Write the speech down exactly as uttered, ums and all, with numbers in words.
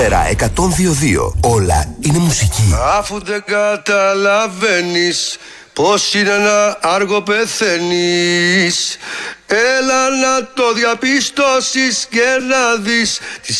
Ατμόσφαιρα εκατόν δύο δύο. Όλα είναι μουσική. Αφού δεν καταλαβαίνεις πως είναι να άργο πεθαίνεις, έλα να το διαπιστώσεις και να δεις τη